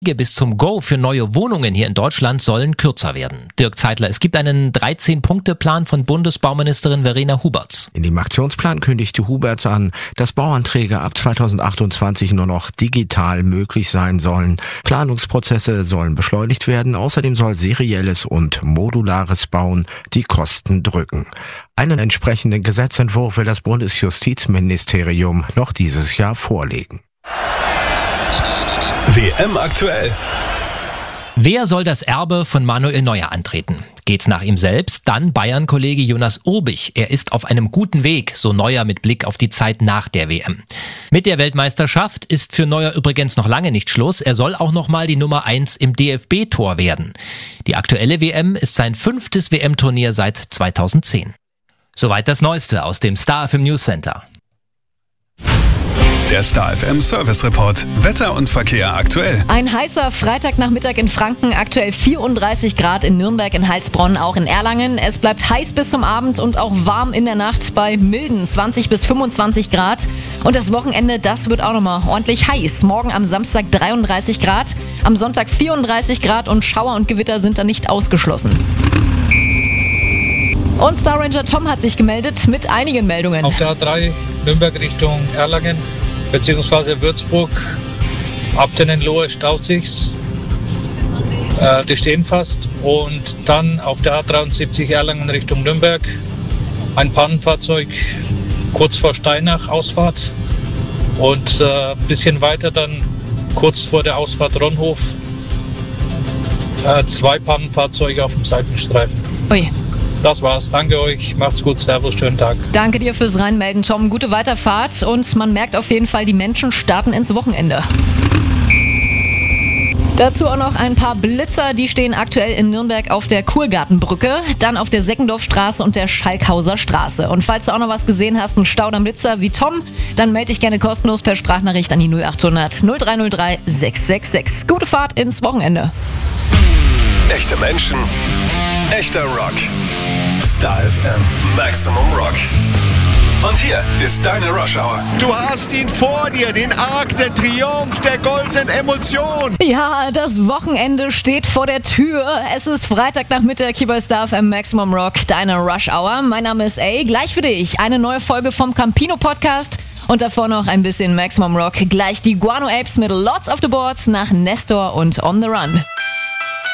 bis zum Go für neue Wohnungen hier in Deutschland sollen kürzer werden. Dirk Zeitler, es gibt einen 13-Punkte-Plan von Bundesbauministerin Verena Huberts. In dem Aktionsplan kündigte Huberts an, dass Bauanträge ab 2028 nur noch digital möglich sein sollen. Planungsprozesse sollen beschleunigt werden. Außerdem soll serielles und modulares Bauen die Kosten drücken. Einen entsprechenden Gesetzentwurf will das Bundesjustizministerium noch dieses Jahr vorlegen. WM aktuell. Wer soll das Erbe von Manuel Neuer antreten? Geht's nach ihm selbst, dann Bayern-Kollege Jonas Urbich. Er ist auf einem guten Weg, so Neuer mit Blick auf die Zeit nach der WM. Mit der Weltmeisterschaft ist für Neuer übrigens noch lange nicht Schluss. Er soll auch nochmal die Nummer 1 im DFB-Tor werden. Die aktuelle WM ist sein 5. WM-Turnier seit 2010. Soweit das Neueste aus dem Star FM News Center. Der Star FM Service Report. Wetter und Verkehr aktuell. Ein heißer Freitagnachmittag in Franken, aktuell 34 Grad in Nürnberg, in Heilsbronn, auch in Erlangen. Es bleibt heiß bis zum Abend und auch warm in der Nacht bei milden 20 bis 25 Grad. Und das Wochenende, das wird auch nochmal ordentlich heiß. Morgen am Samstag 33 Grad, am Sonntag 34 Grad und Schauer und Gewitter sind da nicht ausgeschlossen. Und Star Ranger Tom hat sich gemeldet mit einigen Meldungen. Auf der A3 Nürnberg Richtung Erlangen bzw. Würzburg, ab Tennenlohe staut sich's. Die stehen fast. Und dann auf der A73 Erlangen Richtung Nürnberg ein Pannenfahrzeug kurz vor Steinach, Ausfahrt. Und ein bisschen weiter dann kurz vor der Ausfahrt Ronhof 2 Pannenfahrzeuge auf dem Seitenstreifen. Ui. Das war's. Danke euch. Macht's gut. Servus. Schönen Tag. Danke dir fürs Reinmelden, Tom. Gute Weiterfahrt und man merkt auf jeden Fall, die Menschen starten ins Wochenende. Dazu auch noch ein paar Blitzer, die stehen aktuell in Nürnberg auf der Kurgartenbrücke, dann auf der Seckendorfstraße und der Schalkhauser Straße. Und falls du auch noch was gesehen hast, einen Stau oder Blitzer wie Tom, dann melde dich gerne kostenlos per Sprachnachricht an die 0800 0303 666. Gute Fahrt ins Wochenende. Echte Menschen, echter Rock. Star FM Maximum Rock. Und hier ist deine Rush Hour. Du hast ihn vor dir, den Arc, der Triumph der goldenen Emotion. Ja, das Wochenende steht vor der Tür. Es ist Freitagnachmittag hier bei Star FM Maximum Rock, deine Rush Hour. Mein Name ist A. Gleich für dich eine neue Folge vom Campino Podcast. Und davor noch ein bisschen Maximum Rock. Gleich die Guano Apes mit Lots of the Boards nach Nestor und On the Run.